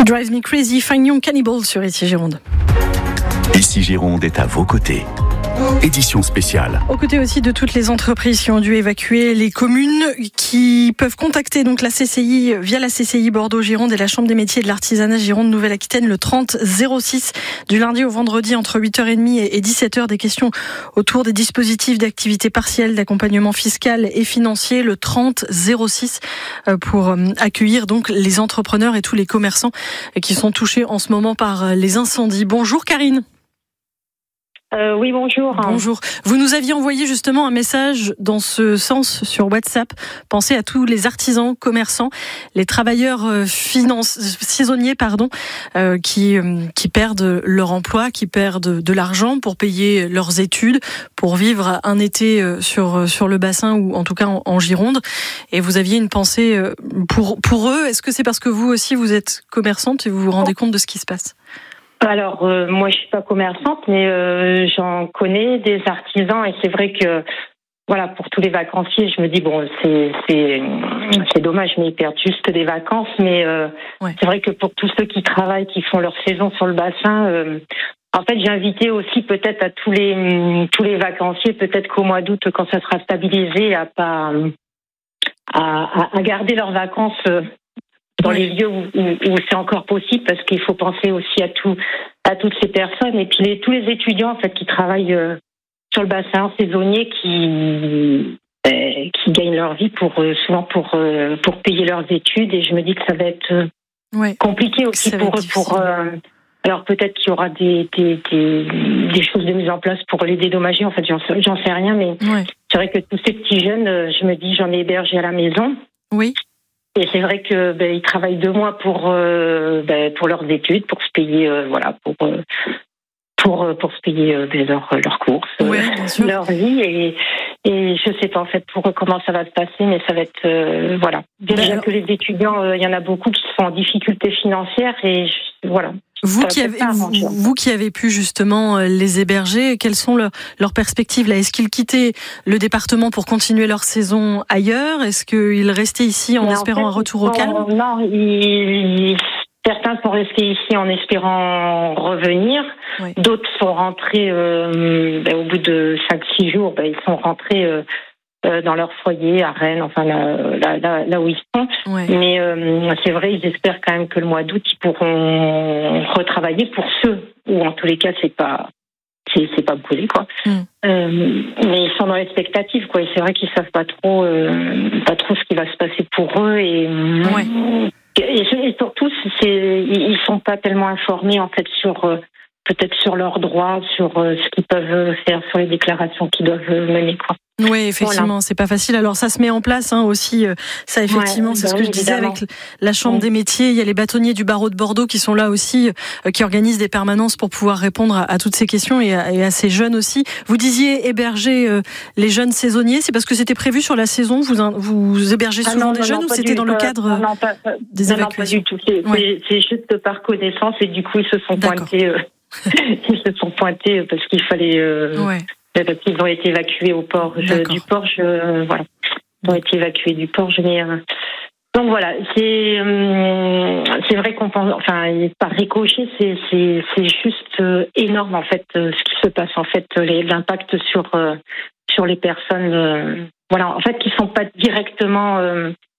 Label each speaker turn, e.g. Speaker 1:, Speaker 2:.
Speaker 1: She Drives Me Crazy, Fine Young Cannibal sur Ici Gironde.
Speaker 2: Ici Gironde est à vos côtés. Édition spéciale.
Speaker 1: Aux côtés aussi de toutes les entreprises qui ont dû évacuer, les communes qui peuvent contacter donc la CCI via la CCI Bordeaux-Gironde et la Chambre des métiers et de l'artisanat Gironde Nouvelle-Aquitaine le 30 06 du lundi au vendredi entre 8h30 et 17h. Des questions autour des dispositifs d'activité partielle, d'accompagnement fiscal et financier le 30 06 pour accueillir donc les entrepreneurs et tous les commerçants qui sont touchés en ce moment par les incendies. Bonjour Karine.
Speaker 3: Oui, bonjour.
Speaker 1: Bonjour. Vous nous aviez envoyé justement un message dans ce sens sur WhatsApp. Pensez à tous les artisans, commerçants, les travailleurs saisonniers, qui perdent leur emploi, qui perdent de l'argent pour payer leurs études, pour vivre un été sur le bassin ou en tout cas en Gironde. Et vous aviez une pensée pour eux. Est-ce que c'est parce que vous aussi vous êtes commerçante et vous vous rendez compte de ce qui se passe ?
Speaker 3: Alors, moi, je suis pas commerçante, mais j'en connais des artisans et c'est vrai que, voilà, pour tous les vacanciers, je me dis bon, c'est dommage, mais ils perdent juste des vacances. Mais ouais. C'est vrai que pour tous ceux qui travaillent, qui font leur saison sur le bassin, en fait, j'ai invité aussi peut-être à tous les vacanciers, peut-être qu'au mois d'août, quand ça sera stabilisé, à garder leurs vacances. Dans les lieux où c'est encore possible, parce qu'il faut penser aussi à toutes ces personnes et puis tous les étudiants en fait qui travaillent sur le bassin saisonnier qui gagnent leur vie souvent pour payer leurs études, et je me dis que ça va être compliqué aussi pour eux. Alors peut-être qu'il y aura des choses de mise en place pour les dédommager. En fait, j'en sais rien, mais c'est vrai que tous ces petits jeunes, je me dis, j'en ai hébergé à la maison. Oui. Et c'est vrai que ils travaillent 2 mois pour leurs études, pour se payer pour se payer leurs courses, leur vie, et je sais pas en fait pour eux comment ça va se passer, mais ça va être Déjà que les étudiants, il y en a beaucoup qui sont en difficulté financière, et voilà.
Speaker 1: Vous qui avez pu justement les héberger, quelles sont leurs perspectives là ? Est-ce qu'ils quittaient le département pour continuer leur saison ailleurs ? Est-ce qu'ils restaient ici en espérant un retour au calme ?
Speaker 3: Non, certains sont restés ici en espérant revenir. Oui. D'autres sont rentrés au bout de 5-6 jours. Ils sont rentrés dans leur foyer à Rennes, enfin là où ils sont. Ouais. Mais c'est vrai, ils espèrent quand même que le mois d'août, ils pourront retravailler pour ceux où, en tous les cas, c'est pas brûlé, quoi. Mais ils sont dans l'expectative, quoi. Et c'est vrai qu'ils savent pas trop ce qui va se passer pour eux, et surtout, ils sont pas tellement informés en fait peut-être sur leurs droits, sur ce qu'ils peuvent faire, sur les déclarations qu'ils doivent mener, quoi.
Speaker 1: Oui, effectivement, c'est pas facile. Alors ça se met en place aussi. Ça, effectivement, c'est ce que je disais avec la Chambre des métiers. Il y a les bâtonniers du barreau de Bordeaux qui sont là aussi, qui organisent des permanences pour pouvoir répondre à toutes ces questions et à ces jeunes aussi. Vous disiez héberger les jeunes saisonniers. C'est parce que c'était prévu sur la saison. Vous hébergez souvent des jeunes, ou c'était dans le cadre des évacuations ?
Speaker 3: Non, pas du tout. C'est juste par connaissance, et du coup ils se sont pointés. Ils se sont pointés parce qu'il fallait. Parce qu'ils ont été évacués au port du port. Voilà, ils ont été évacués du port. Donc voilà, c'est vrai qu'on pense. Enfin, par ricochet, c'est juste énorme en fait ce qui se passe, en fait, l'impact sur les personnes. Voilà, en fait, qui sont pas directement